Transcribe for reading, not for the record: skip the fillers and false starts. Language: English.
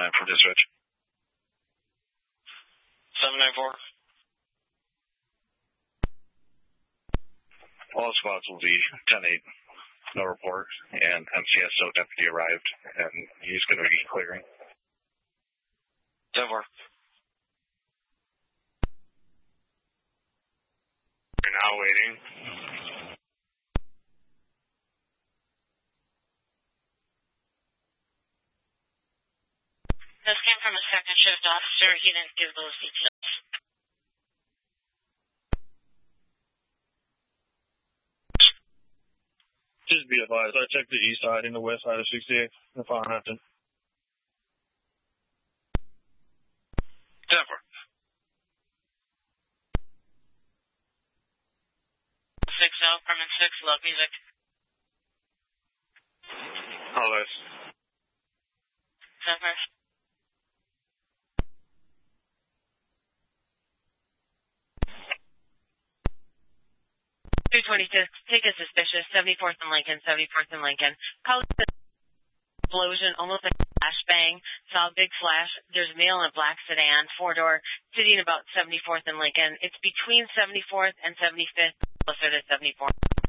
for dispatch. 794. All squads will be 10-8. No report, and MCSO deputy arrived, and he's going to be clearing. 10-4. We're now waiting. This came from a second shift officer. He didn't give those details. Just be advised, I checked the east side and the west side of 68 in Farhampton. 10-4. 6-0, Perman 6, love music. All this. 10-4. 222, take a suspicious, 74th and Lincoln, 74th and Lincoln. Call it explosion, almost like a flashbang. Saw a big flash. There's a male in a black sedan, 4-door, sitting about 74th and Lincoln. It's between 74th and 75th, closer to 74th.